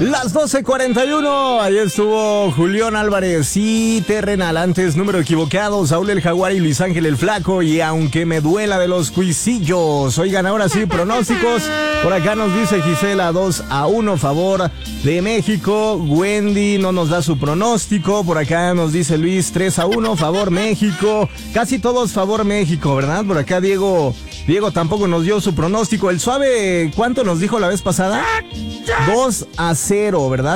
Las 12:41, ahí estuvo Julián Álvarez y Terrenal. Antes, número equivocado, Saúl el Jaguar y Luis Ángel el Flaco. Y aunque me duela de los cuisillos. Oigan, ahora sí, pronósticos. Por acá nos dice Gisela 2-1 favor de México. Wendy no nos da su pronóstico. Por acá nos dice Luis 3-1 favor México. Casi todos favor México, ¿verdad? Por acá Diego tampoco nos dio su pronóstico. El Suave, ¿cuánto nos dijo la vez pasada? 2-0, ¿verdad?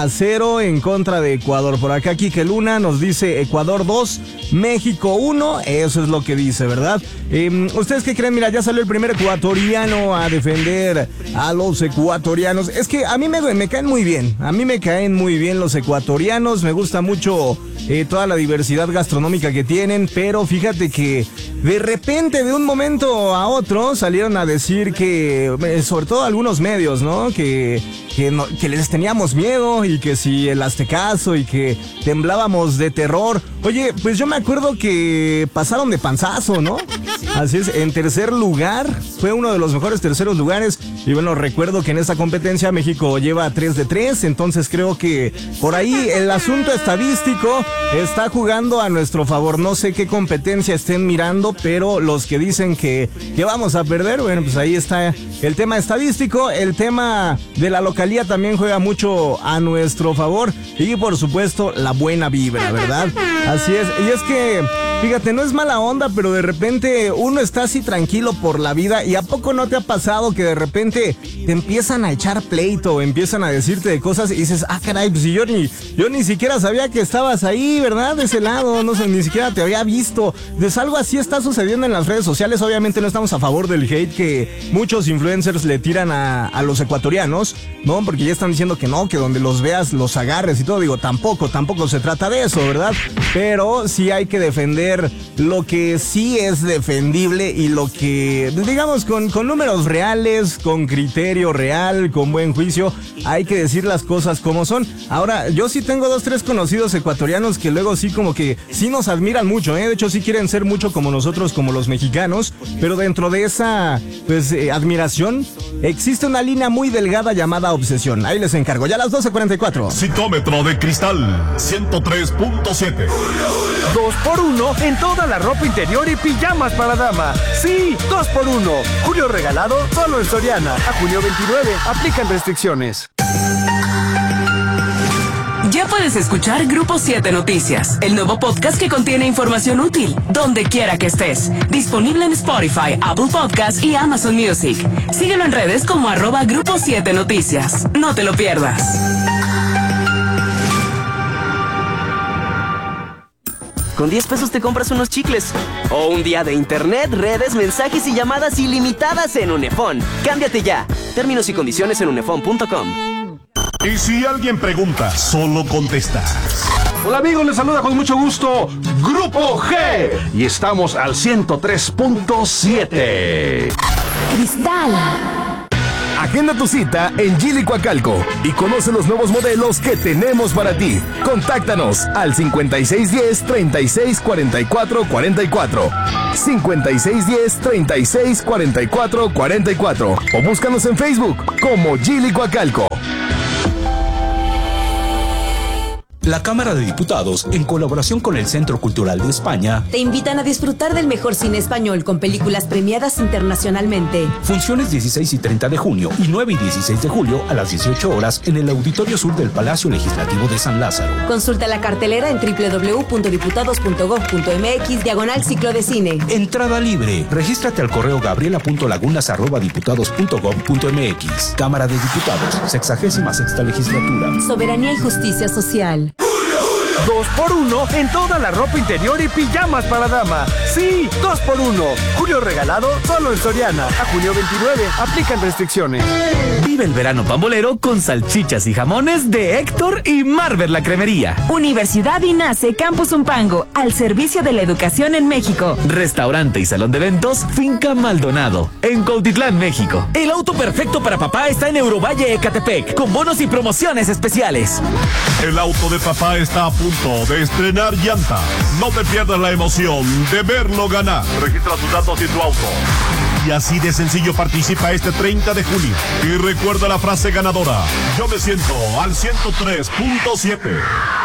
2-0 en contra de Ecuador. Por acá Quique Luna nos dice Ecuador 2, México 1. Eso es lo que dice, ¿verdad? ¿Ustedes qué creen? Mira, ya salió el primer ecuatoriano a defender a los ecuatorianos. Es que a mí me caen muy bien. A mí me caen muy bien los ecuatorianos. Me gusta mucho toda la diversidad gastronómica que tienen. Pero fíjate que de repente, de un momento a otro, salieron a decir que, sobre todo algunos medios, ¿no? Que les teníamos miedo y que si el aztecaso y que temblábamos de terror. Oye, pues yo me acuerdo que pasaron de panzazo, ¿no? Así es, en tercer lugar, fue uno de los mejores terceros lugares. Y bueno, recuerdo que en esta competencia México lleva 3-3, entonces creo que por ahí el asunto estadístico está jugando a nuestro favor. No sé qué competencia estén mirando, pero los que dicen que vamos a perder, bueno, pues ahí está el tema estadístico. El tema de la localía también juega mucho a nuestro favor. Y por supuesto, la buena vibra, ¿verdad? Así es, y es que, fíjate, no es mala onda, pero de repente uno está así tranquilo por la vida. ¿Y a poco no te ha pasado que de repente te empiezan a echar pleito, empiezan a decirte de cosas y dices, ah, caray, pues si yo ni siquiera sabía que estabas ahí, ¿verdad? De ese lado, no sé, ni siquiera te había visto. Pues algo así está sucediendo en las redes sociales. Obviamente no estamos a favor del hate que muchos influencers le tiran a los ecuatorianos, ¿no? Porque ya están diciendo que no, que donde los veas los agarres y todo. Digo, tampoco se trata de eso, ¿verdad? Pero sí hay que defender lo que sí es defendible y lo que, digamos, con números reales, con criterio real, con buen juicio, hay que decir las cosas como son. Ahora, yo sí tengo 2-3 conocidos ecuatorianos que luego sí como que sí nos admiran mucho, ¿eh? De hecho sí quieren ser mucho como nosotros, como los mexicanos, pero dentro de esa, pues, admiración, existe una línea muy delgada llamada obsesión. Ahí les encargo, ya a las 12:44. Citómetro de cristal, 103.7. 2x1 en toda la ropa interior y pijamas para dama. Sí, 2x1. Julio regalado solo en Soriana. A junio 29. Aplican restricciones. Ya puedes escuchar Grupo 7 Noticias, el nuevo podcast que contiene información útil, donde quiera que estés. Disponible en Spotify, Apple Podcasts y Amazon Music. Síguelo en redes como @Grupo 7 Noticias. No te lo pierdas. Con 10 pesos te compras unos chicles. O un día de internet, redes, mensajes y llamadas ilimitadas en Unefón. Cámbiate ya. Términos y condiciones en unefón.com. Y si alguien pregunta, solo contestas. Hola amigos, les saluda con mucho gusto Grupo G. Y estamos al 103.7. Cristal. Agenda tu cita en Geely Coacalco y conoce los nuevos modelos que tenemos para ti. Contáctanos al 5610-364444, 5610-364444 o búscanos en Facebook como Geely Coacalco. La Cámara de Diputados, en colaboración con el Centro Cultural de España, te invitan a disfrutar del mejor cine español con películas premiadas internacionalmente. Funciones 16 y 30 de junio y 9 y 16 de julio a las 18 horas en el Auditorio Sur del Palacio Legislativo de San Lázaro. Consulta la cartelera en www.diputados.gov.mx/ciclo de cine. Entrada libre. Regístrate al correo gabriela.lagunas@diputados.gov.mx. Cámara de Diputados, 66ª Legislatura. Soberanía y justicia social. 2x1 en toda la ropa interior y pijamas para dama. Sí, 2x1. Julio regalado solo en Soriana. A junio 29. Aplican restricciones. Vive el verano pambolero con salchichas y jamones de Héctor y Marver la Cremería. Universidad INACE Campus Umpango, al servicio de la educación en México. Restaurante y salón de eventos Finca Maldonado, en Cuautitlán, México. El auto perfecto para papá está en Eurovalle Ecatepec, con bonos y promociones especiales. El auto de papá está a punto de estrenar llanta. No te pierdas la emoción de verlo ganar. Registra tus datos y tu auto. Y así de sencillo participa este 30 de junio. Y recuerda la frase ganadora: yo me siento al 103.7.